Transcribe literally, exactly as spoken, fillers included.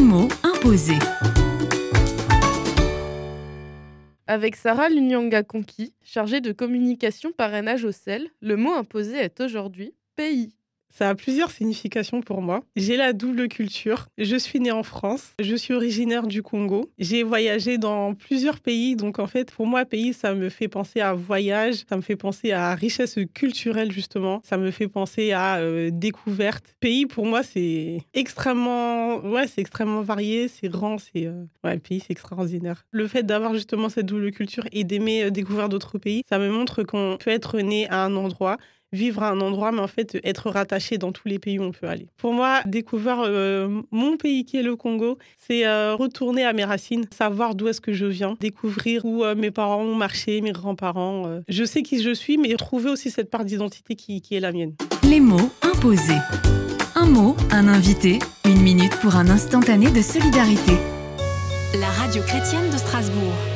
mots imposés. Avec Sarah Lunyanga Konki, chargée de communication parrainage au C E L, le mot imposé est aujourd'hui pays. Ça a plusieurs significations pour moi. J'ai la double culture. Je suis née en France. Je suis originaire du Congo. J'ai voyagé dans plusieurs pays. Donc, en fait, pour moi, pays, ça me fait penser à voyage. Ça me fait penser à richesse culturelle, justement. Ça me fait penser à euh, découverte. Pays, pour moi, c'est extrêmement... Ouais, c'est extrêmement varié. C'est grand. C'est... Euh... Ouais, le pays, c'est extraordinaire. Le fait d'avoir justement cette double culture et d'aimer euh, découvrir d'autres pays, ça me montre qu'on peut être né à un endroit, vivre à un endroit, mais en fait, être rattaché dans tous les pays où on peut aller. Pour moi, découvrir euh, mon pays qui est le Congo, c'est euh, retourner à mes racines, savoir d'où est-ce que je viens, découvrir où euh, mes parents ont marché, mes grands-parents. Euh. Je sais qui je suis, mais trouver aussi cette part d'identité qui, qui est la mienne. Les mots imposés. Un mot, un invité, une minute pour un instantané de solidarité. La radio chrétienne de Strasbourg.